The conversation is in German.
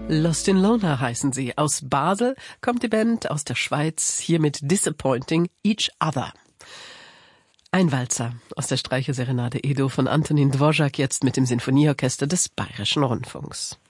Lost in Lona heißen sie. Aus Basel kommt die Band, aus der Schweiz, hier mit Disappointing Each Other. Ein Walzer aus der Streicherserenade Edo von Antonín Dvořák, jetzt mit dem Sinfonieorchester des Bayerischen Rundfunks.